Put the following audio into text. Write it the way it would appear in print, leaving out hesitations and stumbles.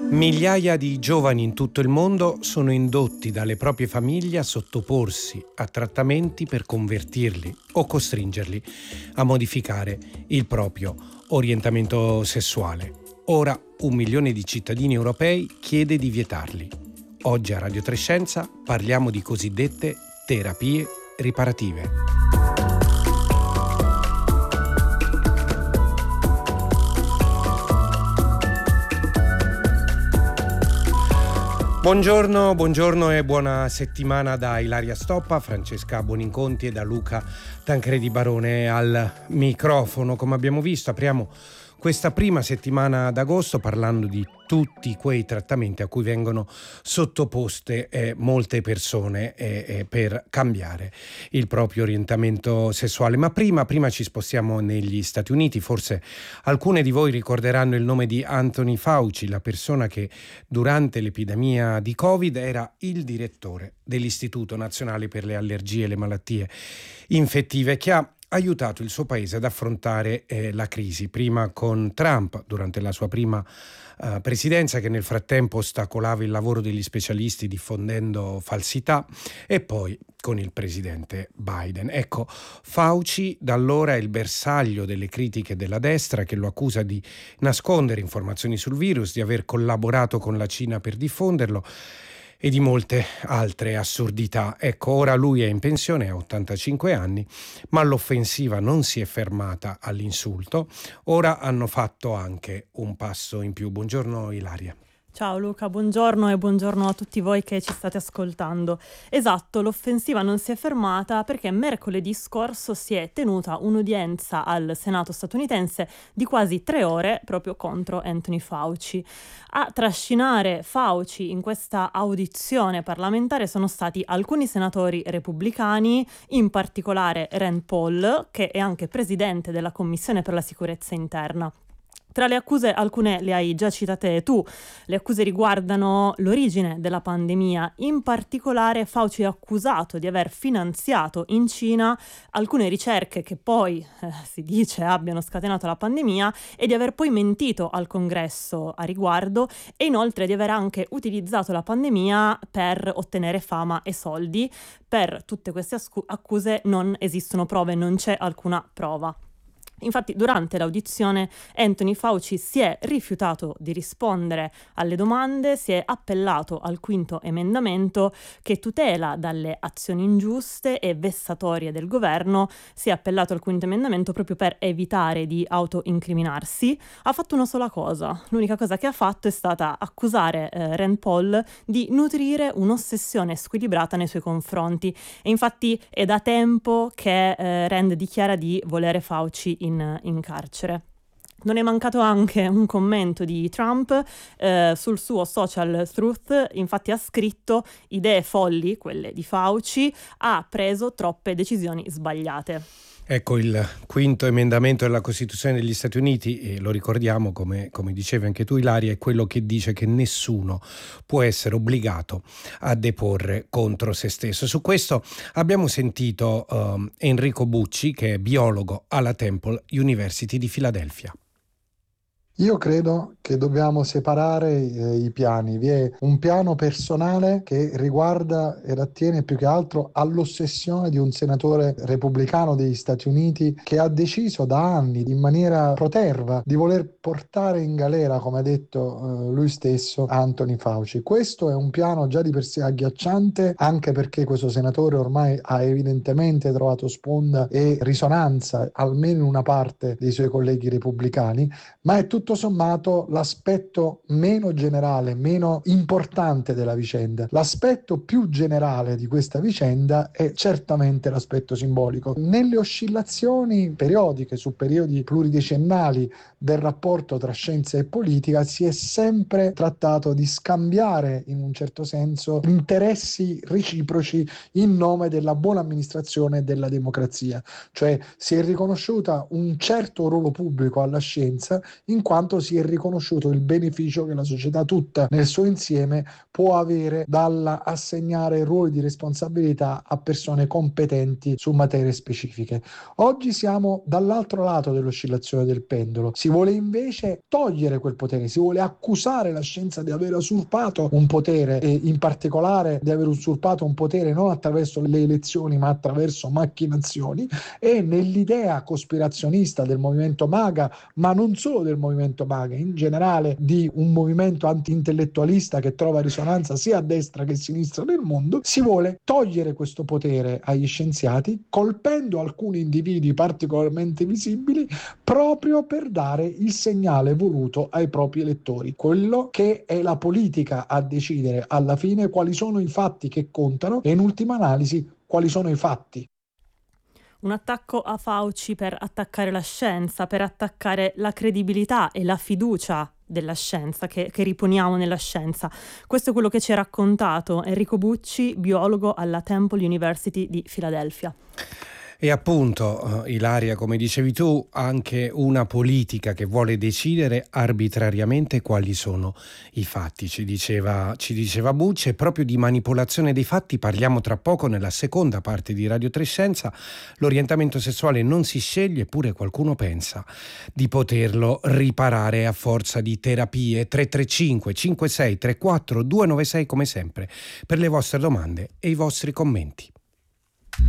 Migliaia di giovani in tutto il mondo sono indotti dalle proprie famiglie a sottoporsi a trattamenti per convertirli o costringerli a modificare il proprio orientamento sessuale. Ora 1 milione di cittadini europei chiede di vietarli. Oggi a Radio Trescenza parliamo di cosiddette terapie riparative. Buongiorno e buona settimana da Ilaria Stoppa, Francesca Boninconti e da Luca Tancredi Barone al microfono. Come abbiamo visto, apriamo questa prima settimana d'agosto parlando di tutti quei trattamenti a cui vengono sottoposte molte persone per cambiare il proprio orientamento sessuale. Ma prima ci spostiamo negli Stati Uniti. Forse alcune di voi ricorderanno il nome di Anthony Fauci, la persona che durante l'epidemia di Covid era il direttore dell'Istituto Nazionale per le Allergie e le Malattie Infettive, che ha aiutato il suo paese ad affrontare la crisi, prima con Trump durante la sua prima presidenza, che nel frattempo ostacolava il lavoro degli specialisti diffondendo falsità, e poi con il presidente Biden. Ecco, Fauci da allora è il bersaglio delle critiche della destra, che lo accusa di nascondere informazioni sul virus, di aver collaborato con la Cina per diffonderlo e di molte altre assurdità. Ecco, ora lui è in pensione, ha 85 anni, ma l'offensiva non si è fermata all'insulto. Ora hanno fatto anche un passo in più. Buongiorno Ilaria. Ciao Luca, buongiorno e buongiorno a tutti voi che ci state ascoltando. Esatto, l'offensiva non si è fermata perché mercoledì scorso si è tenuta un'udienza al Senato statunitense di quasi 3 ore proprio contro Anthony Fauci. A trascinare Fauci in questa audizione parlamentare sono stati alcuni senatori repubblicani, in particolare Rand Paul, che è anche presidente della Commissione per la sicurezza interna. Tra le accuse, alcune le hai già citate tu. Le accuse riguardano l'origine della pandemia. In particolare Fauci è accusato di aver finanziato in Cina alcune ricerche che poi si dice abbiano scatenato la pandemia, e di aver poi mentito al Congresso a riguardo, e inoltre di aver anche utilizzato la pandemia per ottenere fama e soldi. Per tutte queste accuse non esistono prove, non c'è alcuna prova. Infatti, durante l'audizione Anthony Fauci si è rifiutato di rispondere alle domande, si è appellato al 5° emendamento che tutela dalle azioni ingiuste e vessatorie del governo, si è appellato al 5° emendamento proprio per evitare di autoincriminarsi. Ha fatto una sola cosa, l'unica cosa che ha fatto è stata accusare Rand Paul di nutrire un'ossessione squilibrata nei suoi confronti, e infatti è da tempo che Rand dichiara di volere Fauci in carcere. Non è mancato anche un commento di Trump sul suo social Truth. Infatti ha scritto: idee folli, quelle di Fauci, ha preso troppe decisioni sbagliate. Ecco, il 5° emendamento della Costituzione degli Stati Uniti, e lo ricordiamo come dicevi anche tu Ilaria, è quello che dice che nessuno può essere obbligato a deporre contro se stesso. Su questo abbiamo sentito Enrico Bucci, che è biologo alla Temple University di Filadelfia. Io credo che dobbiamo separare i piani. Vi è un piano personale che riguarda ed attiene più che altro all'ossessione di un senatore repubblicano degli Stati Uniti che ha deciso da anni, in maniera proterva, di voler portare in galera, come ha detto lui stesso, Anthony Fauci. Questo è un piano già di per sé agghiacciante, anche perché questo senatore ormai ha evidentemente trovato sponda e risonanza, almeno in una parte dei suoi colleghi repubblicani, ma è tutto sommato l'aspetto meno generale, meno importante della vicenda. L'aspetto più generale di questa vicenda è certamente l'aspetto simbolico. Nelle oscillazioni periodiche su periodi pluridecennali del rapporto tra scienza e politica si è sempre trattato di scambiare in un certo senso interessi reciproci in nome della buona amministrazione e della democrazia. Cioè si è riconosciuta un certo ruolo pubblico alla scienza, in quanto si è riconosciuto riconosciuto il beneficio che la società tutta nel suo insieme può avere dall'assegnare ruoli di responsabilità a persone competenti su materie specifiche. Oggi siamo dall'altro lato dell'oscillazione del pendolo, si vuole invece togliere quel potere, si vuole accusare la scienza di aver usurpato un potere, e in particolare di aver usurpato un potere non attraverso le elezioni ma attraverso macchinazioni, e nell'idea cospirazionista del movimento MAGA, ma non solo del movimento MAGA, in generale di un movimento anti-intellettualista che trova risonanza sia a destra che a sinistra del mondo, si vuole togliere questo potere agli scienziati, colpendo alcuni individui particolarmente visibili proprio per dare il segnale voluto ai propri elettori, quello che è la politica a decidere alla fine quali sono i fatti che contano e in ultima analisi quali sono i fatti. Un attacco a Fauci per attaccare la scienza, per attaccare la credibilità e la fiducia della scienza, che riponiamo nella scienza. Questo è quello che ci ha raccontato Enrico Bucci, biologo alla Temple University di Filadelfia. E appunto, Ilaria, come dicevi tu, anche una politica che vuole decidere arbitrariamente quali sono i fatti, ci diceva Bucci, e proprio di manipolazione dei fatti parliamo tra poco nella seconda parte di Radio 3 Scienza. L'orientamento sessuale non si sceglie, eppure qualcuno pensa di poterlo riparare a forza di terapie. 335 56 34 296 come sempre per le vostre domande e i vostri commenti.